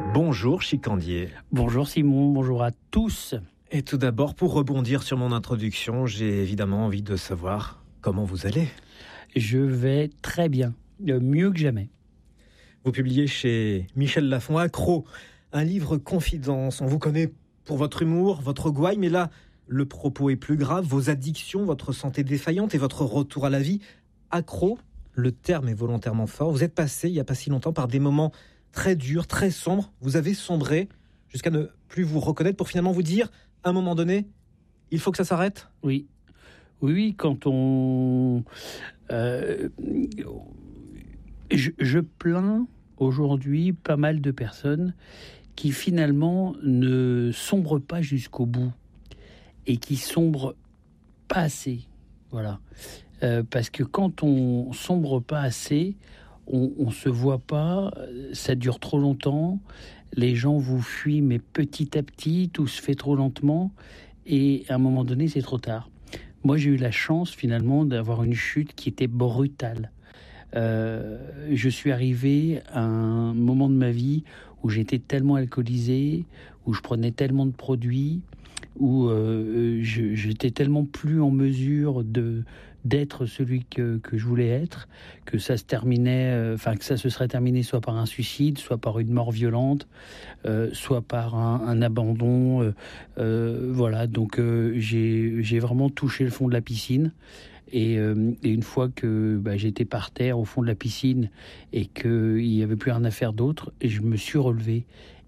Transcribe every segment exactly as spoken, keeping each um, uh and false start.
Bonjour Chicandier. Bonjour Simon, bonjour à tous. Et tout d'abord, pour rebondir sur mon introduction, j'ai évidemment envie de savoir comment vous allez. Je vais très bien, mieux que jamais. Vous publiez chez Michel Lafon, Accro, un livre confidence. On vous connaît pour votre humour, votre gouaille, mais là, le propos est plus grave. Vos addictions, votre santé défaillante et votre retour à la vie. Accro, le terme est volontairement fort. Vous êtes passé, il n'y a pas si longtemps, par des moments très durs, très sombres. Vous avez sombré jusqu'à ne plus vous reconnaître pour finalement vous dire, à un moment donné, il faut que ça s'arrête. Oui, oui, oui, quand on... Euh, je, je plains aujourd'hui pas mal de personnes qui finalement ne sombrent pas jusqu'au bout et qui sombrent pas assez. Voilà. Euh, parce que quand on sombre pas assez, on, on se voit pas, ça dure trop longtemps, les gens vous fuient, mais petit à petit, tout se fait trop lentement, et à un moment donné, c'est trop tard. Moi, j'ai eu la chance finalement d'avoir une chute qui était brutale. Euh, je suis arrivé à un moment de ma vie où j'étais tellement alcoolisé, où je prenais tellement de produits, où euh, je, j'étais tellement plus en mesure de d'être celui que, que je voulais être, que ça se terminait, euh, enfin que ça se serait terminé soit par un suicide, soit par une mort violente, euh, soit par un, un abandon. Euh, euh, voilà, donc euh, j'ai j'ai vraiment touché le fond de la piscine. Et, euh, et une fois que bah, j'étais par terre au fond de la piscine et qu'il n'y avait plus rien à faire d'autre, je me suis relevé.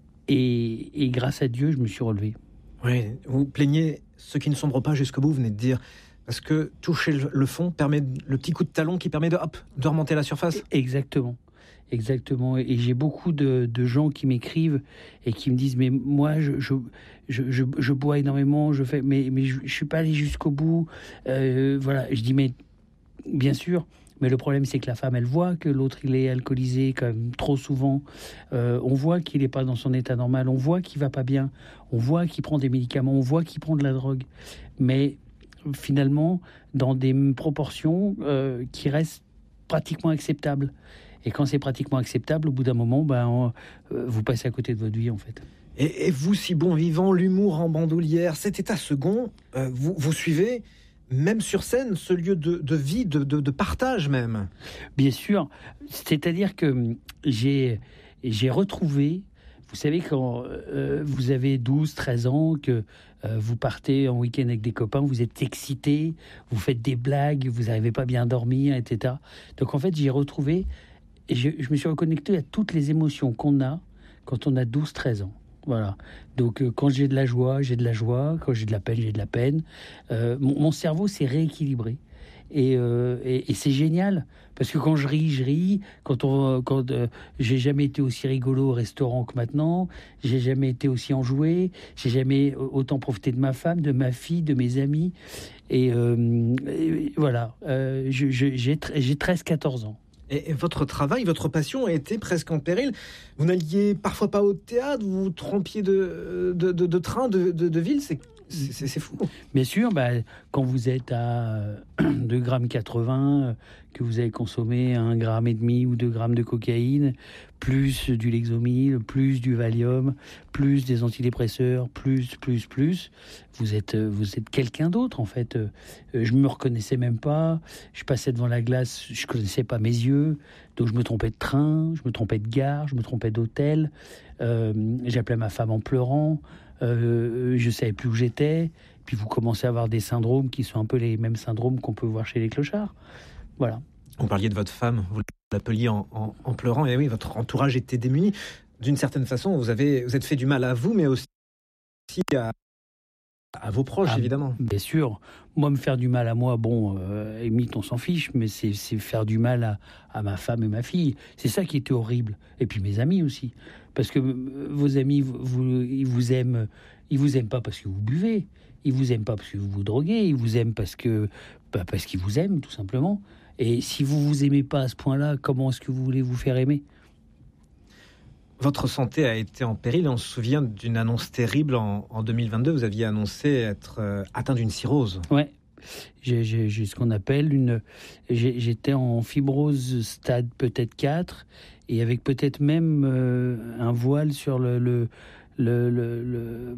Et, et grâce à Dieu, je me suis relevé. Oui, vous plaignez ceux qui ne sombrent pas jusqu'au bout, vous venez de dire. Parce que toucher le, le fond permet le petit coup de talon qui permet de, hop, de remonter à la surface. Exactement. Exactement. Et j'ai beaucoup de, de gens qui m'écrivent et qui me disent, mais moi, je, je, je, je, je bois énormément, je fais, mais, mais je ne suis pas allé jusqu'au bout. Euh, voilà. Je dis, mais bien sûr, mais le problème, c'est que la femme, elle voit que l'autre, il est alcoolisé quand même trop souvent. Euh, on voit qu'il n'est pas dans son état normal. On voit qu'il va pas bien. On voit qu'il prend des médicaments. On voit qu'il prend de la drogue. Mais finalement, dans des proportions euh, qui restent pratiquement acceptables. Et quand c'est pratiquement acceptable, au bout d'un moment, ben, on, euh, vous passez à côté de votre vie, en fait. Et, et vous, si bon vivant, l'humour en bandoulière, cet état second, euh, vous, vous suivez, même sur scène, ce lieu de, de vie, de, de, de partage même. Bien sûr. C'est-à-dire que j'ai, j'ai retrouvé... Vous savez, quand euh, vous avez douze, treize ans, que euh, vous partez en week-end avec des copains, vous êtes excité, vous faites des blagues, vous n'arrivez pas bien à dormir, et cetera. Donc en fait, j'ai retrouvé, et je, je me suis reconnecté à toutes les émotions qu'on a quand on a douze, treize ans. Voilà. Donc euh, quand j'ai de la joie, j'ai de la joie. Quand j'ai de la peine, j'ai de la peine. Euh, mon, mon cerveau s'est rééquilibré. Et, euh, et, et c'est génial parce que quand je ris, je ris. Quand on, quand euh, j'ai jamais été aussi rigolo au restaurant que maintenant, j'ai jamais été aussi enjoué, j'ai jamais autant profité de ma femme, de ma fille, de mes amis. Et, euh, et voilà, euh, je, je, j'ai, j'ai treize quatorze ans. Et votre travail, votre passion a été presque en péril. Vous n'alliez parfois pas au théâtre, vous vous trompiez de, de, de, de train, de, de, de ville. C'est C'est, c'est fou. Bien sûr, bah, quand vous êtes à deux virgule quatre-vingts grammes, que vous avez consommé un gramme et demi ou deux grammes de cocaïne, plus du Lexomil, plus du Valium, plus des antidépresseurs, plus, plus, plus, vous êtes, vous êtes quelqu'un d'autre, en fait. Je me reconnaissais même pas. Je passais devant la glace, je connaissais pas mes yeux. Donc je me trompais de train, je me trompais de gare, je me trompais d'hôtel. Euh, j'appelais ma femme en pleurant. Euh, je savais plus où j'étais. Puis vous commencez à avoir des syndromes qui sont un peu les mêmes syndromes qu'on peut voir chez les clochards. Voilà. Vous parliez de votre femme, vous l'appeliez en, en, en pleurant. Et oui, votre entourage était démuni. D'une certaine façon, vous avez, vous êtes fait du mal à vous, mais aussi à, à vos proches, ah, évidemment. Bien sûr. Moi, me faire du mal à moi, bon, euh, limite, on s'en fiche, mais c'est, c'est faire du mal à, à ma femme et ma fille. C'est ça qui était horrible. Et puis mes amis aussi. Parce que vos amis, vous, ils vous aiment, ils vous aiment pas parce que vous buvez. Ils vous aiment pas parce que vous vous droguez. Ils vous aiment parce que, bah, parce qu'ils vous aiment, tout simplement. Et si vous vous aimez pas à ce point-là, comment est-ce que vous voulez vous faire aimer ? Votre santé a été en péril. On se souvient d'une annonce terrible en, en deux mille vingt-deux. Vous aviez annoncé être euh, atteint d'une cirrhose. Ouais. J'ai, j'ai, j'ai ce qu'on appelle une... J'ai, j'étais en fibrose stade peut-être quatre et avec peut-être même euh, un voile sur le, le, le, le, le,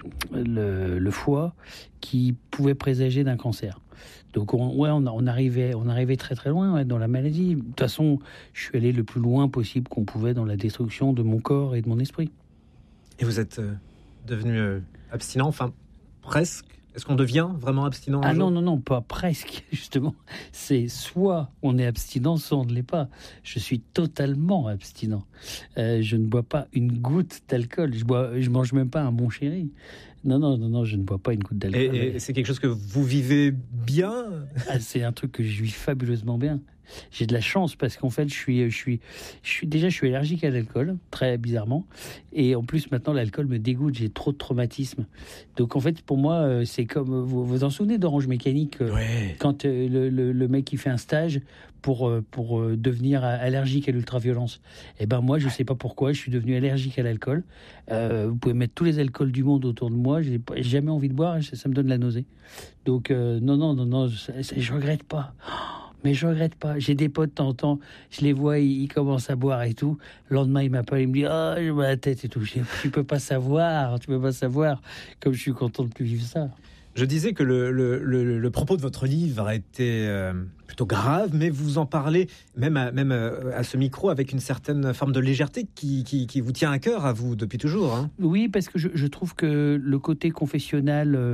le, le foie qui pouvait présager d'un cancer. Donc on, ouais, on, on, arrivait, on arrivait très très loin ouais, dans la maladie. De toute façon, je suis allé le plus loin possible qu'on pouvait dans la destruction de mon corps et de mon esprit. Et vous êtes euh, devenu euh, abstinent, enfin presque. Est-ce qu'on devient vraiment abstinent un Ah jour ? non, non, non, pas presque, justement. C'est soit on est abstinent, soit on ne l'est pas. Je suis totalement abstinent. Euh, je ne bois pas une goutte d'alcool. Je bois, je mange même pas un bon chéri. Non, non, non, non, je ne bois pas une goutte d'alcool. Et, et c'est quelque chose que vous vivez bien ? Ah, c'est un truc que je vis fabuleusement bien. J'ai de la chance parce qu'en fait, je suis, je suis, je suis déjà, je suis allergique à l'alcool, très bizarrement. Et en plus, maintenant, l'alcool me dégoûte. J'ai trop de traumatismes. Donc, en fait, pour moi, c'est comme vous vous en souvenez d'Orange Mécanique, ouais. Quand euh, le, le, le mec qui fait un stage pour pour euh, devenir allergique à l'ultraviolence. Et ben moi, je sais pas pourquoi, je suis devenu allergique à l'alcool. Euh, vous pouvez mettre tous les alcools du monde autour de moi, j'ai jamais envie de boire, ça, ça me donne la nausée. Donc euh, non, non, non, non, je, je regrette pas. Mais je regrette pas. J'ai des potes de temps en temps, je les vois, ils, ils commencent à boire et tout. Le lendemain, ils m'appellent, ils me disent « Ah, oh, j'ai mal à la tête et tout. » Je dis « Tu peux pas savoir, tu peux pas savoir. » Comme je suis content de plus vivre ça. Je disais que le, le, le, le propos de votre livre a été euh, plutôt grave, mais vous en parlez même, à, même à ce micro avec une certaine forme de légèreté qui, qui, qui vous tient à cœur, à vous, depuis toujours. Hein. Oui, parce que je, je trouve que le côté confessionnal euh,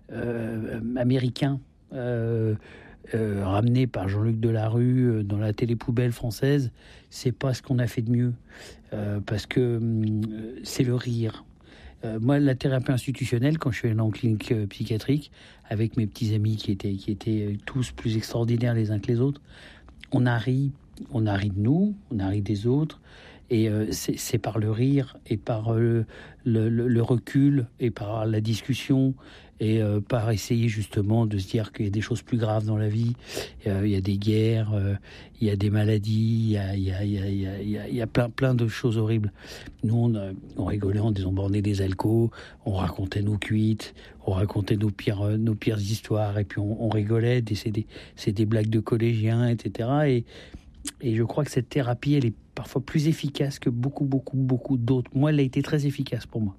euh, américain, euh, euh, ramené par Jean-Luc Delarue euh, dans la télé-poubelle française, c'est pas ce qu'on a fait de mieux. Euh, parce que euh, c'est le rire. Euh, moi, la thérapie institutionnelle, quand je suis allé en clinique euh, psychiatrique, avec mes petits amis qui étaient, qui étaient tous plus extraordinaires les uns que les autres, on a ri, on a ri de nous, on a ri des autres, et euh, c'est, c'est par le rire, et par euh, le, le, le recul, et par la discussion, et euh, par essayer justement de se dire qu'il y a des choses plus graves dans la vie. Euh, il y a des guerres, euh, il y a des maladies, il y a, il y a, il y a, il y a, il y a, il y a plein, plein de choses horribles. Nous, on, on rigolait en disant borner des alcools, on racontait nos cuites, on racontait nos pires, nos pires histoires, et puis on, on rigolait, c'est des, c'est des blagues de collégiens, et cetera. Et, et je crois que cette thérapie, elle est parfois plus efficace que beaucoup, beaucoup, beaucoup d'autres. Moi, elle a été très efficace pour moi.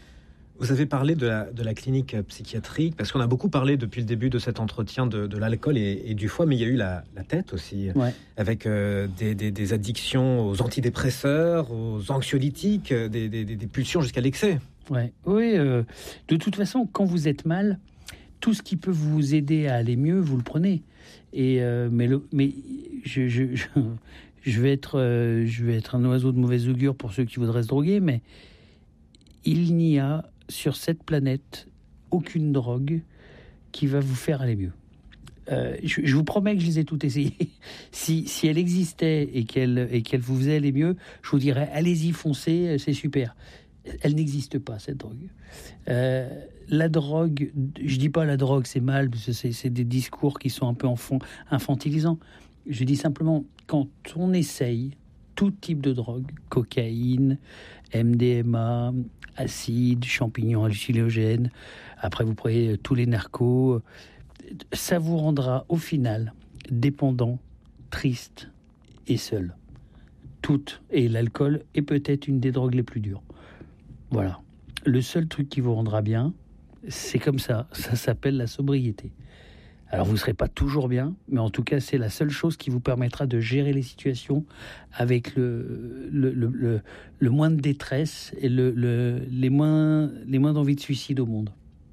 Vous avez parlé de la, de la clinique psychiatrique, parce qu'on a beaucoup parlé depuis le début de cet entretien de, de l'alcool et, et du foie, mais il y a eu la, la tête aussi, ouais. avec euh, des, des, des addictions aux antidépresseurs, aux anxiolytiques, des, des, des pulsions jusqu'à l'excès. Ouais. Oui, euh, de toute façon, quand vous êtes mal, tout ce qui peut vous aider à aller mieux, vous le prenez. Et euh, mais le, mais je, je, je, je vais être, euh, je vais être un oiseau de mauvaise augure pour ceux qui voudraient se droguer, mais il n'y a sur cette planète aucune drogue qui va vous faire aller mieux. Euh, je, je vous promets que je les ai toutes essayées. Si, si elle existait et qu'elle, et qu'elle vous faisait aller mieux, je vous dirais allez-y, foncez, c'est super. Elle n'existe pas, cette drogue. Euh, la drogue, je dis pas la drogue, c'est mal, parce que c'est, c'est des discours qui sont un peu enfant, infantilisants. Je dis simplement, quand on essaye tout type de drogue, cocaïne, M D M A, acide, champignons hallucinogènes, après vous prenez tous les narcos, ça vous rendra au final dépendant, triste et seul. Toutes. Et l'alcool est peut-être une des drogues les plus dures. Voilà. Le seul truc qui vous rendra bien, c'est comme ça. Ça s'appelle la sobriété. Alors, vous ne serez pas toujours bien, mais en tout cas, c'est la seule chose qui vous permettra de gérer les situations avec le, le, le, le, le moins de détresse et le, le, les, moins, les moins d'envie de suicide au monde.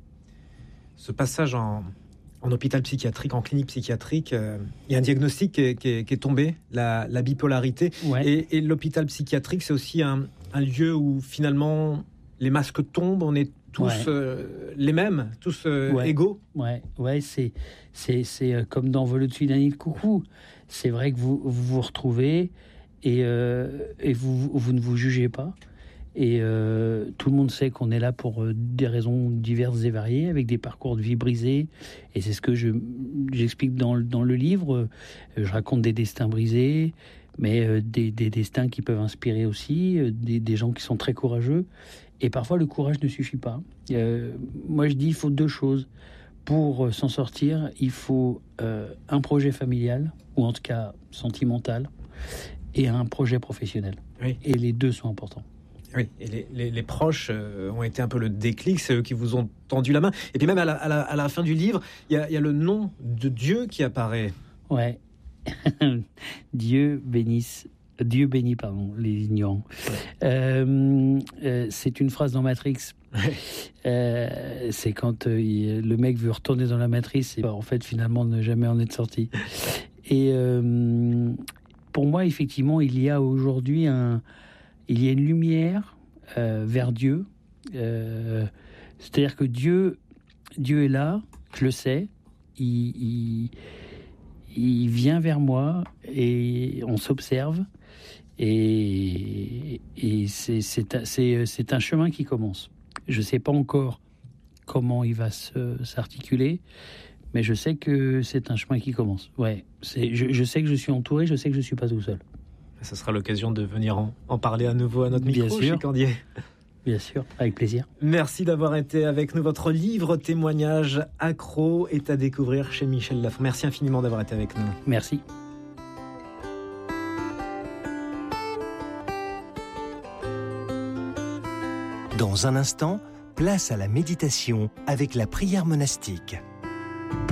Ce passage en, en hôpital psychiatrique, en clinique psychiatrique, euh, il y a un diagnostic qui est, qui est, qui est tombé, la, la bipolarité. Ouais. Et, et l'hôpital psychiatrique, c'est aussi un, un lieu où finalement les masques tombent, on est tous ouais. euh, les mêmes, tous euh, ouais. égaux. Ouais, ouais, c'est c'est c'est euh, comme dans Vol au-dessus d'un nid de coucou. C'est vrai que vous vous, vous retrouvez et euh, et vous vous ne vous jugez pas. Et euh, tout le monde sait qu'on est là pour euh, des raisons diverses et variées, avec des parcours de vie brisés. Et c'est ce que je j'explique dans dans le livre. Je raconte des destins brisés, mais euh, des, des destins qui peuvent inspirer aussi, euh, des, des gens qui sont très courageux. Et parfois, le courage ne suffit pas. Euh, moi, je dis il faut deux choses. Pour euh, s'en sortir, il faut euh, un projet familial, ou en tout cas sentimental, et un projet professionnel. Oui. Et les deux sont importants. Oui, et les, les, les proches euh, ont été un peu le déclic, c'est eux qui vous ont tendu la main. Et puis même à la, à la, à la fin du livre, il y a, y a le nom de Dieu qui apparaît. Ouais. Dieu bénisse, Dieu bénit, pardon, les ignorants. Ouais. Euh, euh, c'est une phrase dans Matrix. Ouais. Euh, c'est quand euh, il, le mec veut retourner dans la matrice et en fait finalement ne jamais en être sorti. Et euh, pour moi, effectivement, il y a aujourd'hui un, il y a une lumière euh, vers Dieu. Euh, c'est-à-dire que Dieu, Dieu est là, je le sais. Il, il, il vient vers moi et on s'observe. Et, et c'est, c'est, c'est, c'est un chemin qui commence. Je ne sais pas encore comment il va se, s'articuler, mais je sais que c'est un chemin qui commence. Ouais, c'est, je, je sais que je suis entouré, je sais que je ne suis pas tout seul. Ce sera l'occasion de venir en, en parler à nouveau à notre micro, Bien sûr. Chicandier. Bien sûr, avec plaisir. Merci d'avoir été avec nous. Votre livre témoignage Accro est à découvrir chez Michel Lafon. Merci infiniment d'avoir été avec nous. Merci. Dans un instant, place à la méditation avec la prière monastique.